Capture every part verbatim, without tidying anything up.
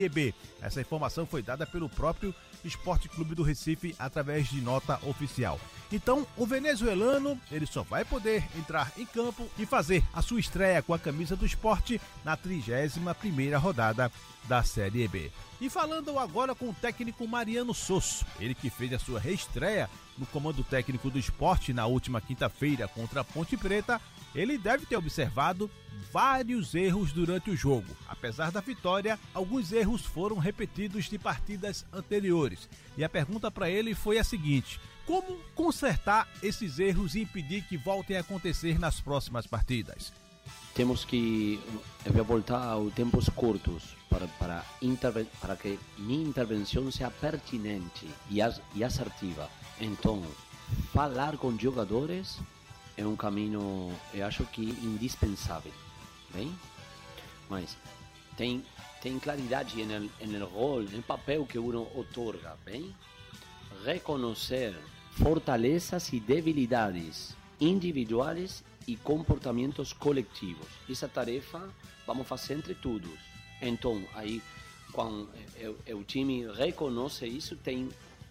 B. Essa informação foi dada pelo próprio Esporte Clube do Recife através de nota oficial. Então, o venezuelano, ele só vai poder entrar em campo e fazer a sua estreia com a camisa do Sport na trigésima primeira rodada da Série B. E falando agora com o técnico Mariano Sosso, ele que fez a sua reestreia no comando técnico do Sport na última quinta-feira contra a Ponte Preta, ele deve ter observado vários erros durante o jogo. Apesar da vitória, alguns erros foram repetidos de partidas anteriores. E a pergunta para ele foi a seguinte: como consertar esses erros e impedir que voltem a acontecer nas próximas partidas? Temos que voltar a tempos curtos para, para, interve- para que minha intervenção seja pertinente e, as- e assertiva. Então, falar com jogadores é um caminho, eu acho que indispensável, bem? Mas tem, tem claridade no rol, no papel que uno otorga, bem? Reconhecer fortalezas e debilidades individuais e comportamentos coletivos. Essa tarefa vamos fazer entre todos. Então, aí, quando o time reconhece isso, tem,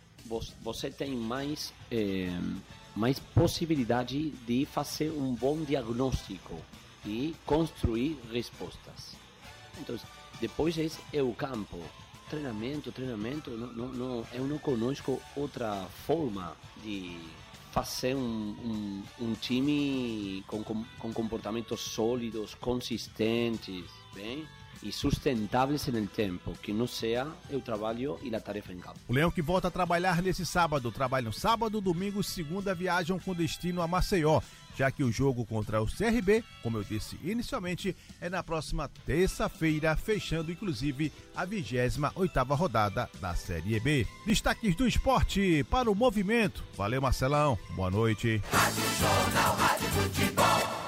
você tem mais, eh, mais possibilidade de fazer um bom diagnóstico e construir respostas. Então, depois é o campo. Treinamento, treinamento, não, não, não, eu não conheço outra forma de fazer um, um, um time com, com, com comportamentos sólidos, consistentes, bem? E sustentáveis no tempo, que não seja o trabalho e a tarefa em campo. O Leão que volta a trabalhar nesse sábado, trabalha no sábado, domingo e segunda viajam com destino a Maceió, já que o jogo contra o C R B, como eu disse inicialmente, é na próxima terça-feira, fechando inclusive a vigésima oitava rodada da Série B. Destaques do esporte para o movimento. Valeu, Marcelão. Boa noite. Rádio Jornal, Rádio Futebol.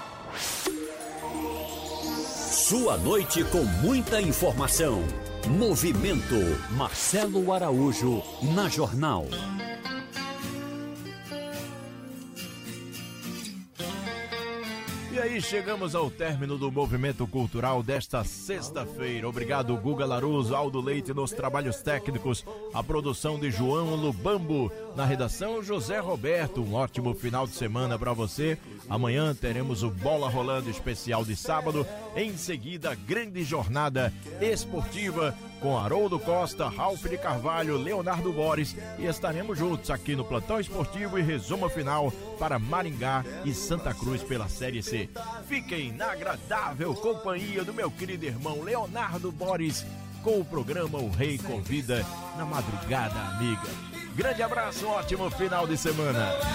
Sua noite com muita informação. Movimento. Marcelo Araújo na Jornal. E aí chegamos ao término do movimento cultural desta sexta-feira. Obrigado, Guga Laruso, Aldo Leite nos trabalhos técnicos, a produção de João Lubambo, na redação José Roberto. Um ótimo final de semana para você. Amanhã teremos o Bola Rolando especial de sábado. Em seguida, grande jornada esportiva com Haroldo Costa, Ralf de Carvalho, Leonardo Boris, e estaremos juntos aqui no Plantão Esportivo e resumo final para Maringá e Santa Cruz pela Série C. Fiquem na agradável companhia do meu querido irmão Leonardo Boris com o programa O Rei Convida na madrugada amiga. Grande abraço, ótimo final de semana.